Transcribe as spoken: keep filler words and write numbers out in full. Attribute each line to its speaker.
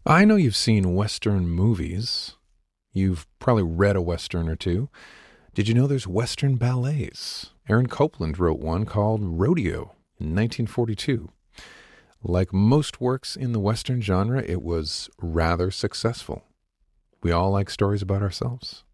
Speaker 1: I know you've seen Western movies. You've probably read a Western or two. Did you know there's Western ballets? Aaron Copland wrote one called Rodeo in nineteen forty-two. Like most works in the Western genre, it was rather successful. We all like stories about ourselves.